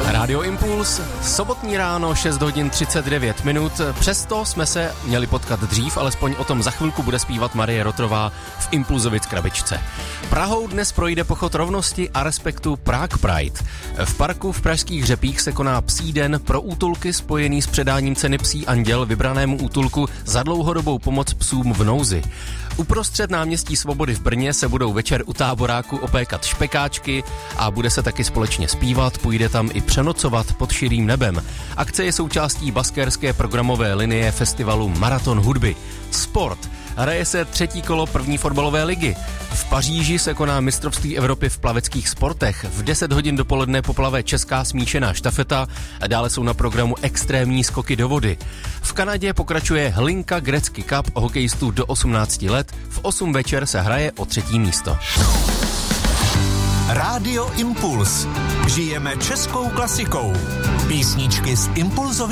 Rádio Impuls, sobotní ráno, 6 hodin 39 minut. Přesto jsme se měli potkat dřív, alespoň o tom za chvilku bude zpívat Marie Rotrová v Impulzovic krabičce. Prahou dnes projde pochod rovnosti a respektu Prague Pride. V parku v Pražských Řepích se koná psí den pro útulky spojený s předáním ceny Psí anděl vybranému útulku za dlouhodobou pomoc psům v nouzi. Uprostřed náměstí Svobody v Brně se budou večer u táboráku opékat špekáčky a bude se taky společně zpívat, půjde tam i přenocovat pod širým nebem. Akce je součástí baskérské programové linie festivalu Maraton hudby. Sport. Hraje se třetí kolo první fotbalové ligy. V Paříži se koná mistrovství Evropy v plaveckých sportech. V 10 hodin dopoledne poplave česká smíšená štafeta a dále jsou na programu extrémní skoky do vody. V Kanadě pokračuje Hlinka Gretzky Cup hokejistů do 18 let. V 8 večer se hraje o 3. místo. Rádio Impuls. Žijeme českou klasikou. Písničky z Impulzovy